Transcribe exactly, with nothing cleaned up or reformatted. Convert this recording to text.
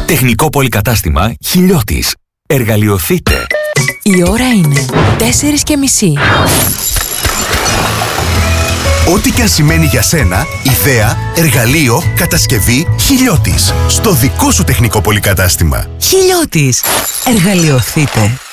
Τεχνικό πολυκατάστημα Χιλιώτης. Εργαλειοθείτε. Η ώρα είναι τέσσερις και μισή. Ό,τι και αν σημαίνει για σένα, ιδέα, εργαλείο, κατασκευή, Χιλιώτης. Στο δικό σου τεχνικό πολυκατάστημα. Χιλιώτης. Εργαλειοθείτε.